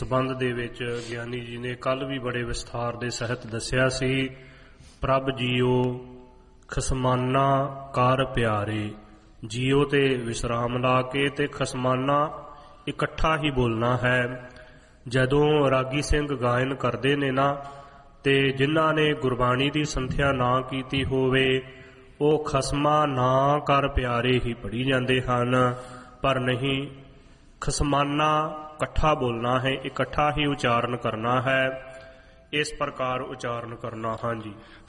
ਸੰਬੰਧ ਦੇ ਵਿੱਚ ਗਿਆਨੀ ਜੀ ਨੇ ਕੱਲ ਵੀ ਬੜੇ ਵਿਸਥਾਰ ਦੇ ਸਹਿਤ ਦੱਸਿਆ ਸੀ। ਪ੍ਰਭ ਜੀਓ ਖਸਮਾਨਾ ਕਰ ਪਿਆਰੇ, ਜੀਓ ਤੇ ਵਿਸਰਾਮ ਲਾ ਕੇ ਤੇ ਖਸਮਾਨਾ ਇਕੱਠਾ ਹੀ ਬੋਲਣਾ ਹੈ। ਜਦੋਂ ਰਾਗੀ ਸਿੰਘ ਗਾਇਨ ਕਰਦੇ ਨੇ ਨਾ, ਤੇ ਜਿਨ੍ਹਾਂ ਨੇ ਗੁਰਬਾਣੀ ਦੀ ਸੰਥਿਆ ਨਾ ਕੀਤੀ ਹੋਵੇ ਉਹ ਖਸਮਾ ਨਾ ਕਰ ਪਿਆਰੇ ਹੀ ਪੜ੍ਹੀ ਜਾਂਦੇ ਹਨ, ਪਰ ਨਹੀਂ, ਖਸਮਾਨਾ ਇਕੱਠਾ ਬੋਲਣਾ ਹੈ, ਇਕੱਠਾ ਹੀ ਉਚਾਰਨ ਕਰਨਾ ਹੈ। ਇਸ ਪ੍ਰਕਾਰ ਉਚਾਰਨ ਕਰਨਾ। ਹਾਂਜੀ।